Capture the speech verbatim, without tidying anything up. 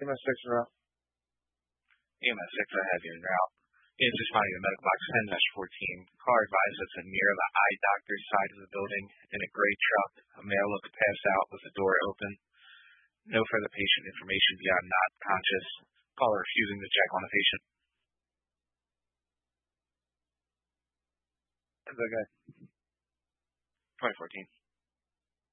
E M S six route. E M S six, I have you en route. It's responding to medical box ten dash fourteen. Car advised us that near the eye doctor's side of the building, in a gray truck, a male looked passed out with the door open. No further patient information beyond not conscious. Caller refusing to check on the patient. Who's that guy? twenty fourteen.